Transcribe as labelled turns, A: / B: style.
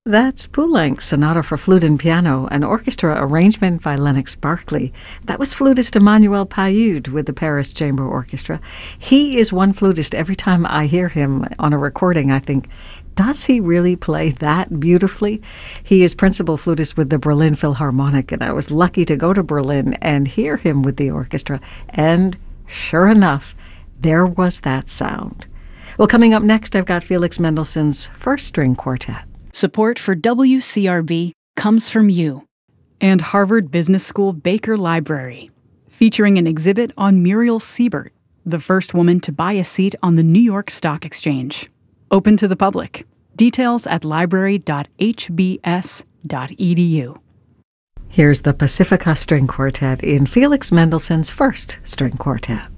A: That's Poulenc's Sonata for Flute and Piano, an orchestra arrangement by Lennox Berkeley. That was flutist Emmanuel Payud with the Paris Chamber Orchestra. He is one flutist. Every time I hear him on a recording, I think, does he really play that beautifully? He is principal flutist with the Berlin Philharmonic, and I was lucky to go to Berlin and hear him with the orchestra. And sure enough, there was that sound. Well, coming up next, I've got Felix Mendelssohn's First String Quartet.
B: Support for WCRB comes from you. And Harvard Business School Baker Library, featuring an exhibit on Muriel Siebert, the first woman to buy a seat on the New York Stock Exchange. Open to the public. Details at library.hbs.edu.
A: Here's the Pacifica String Quartet in Felix Mendelssohn's First String Quartet.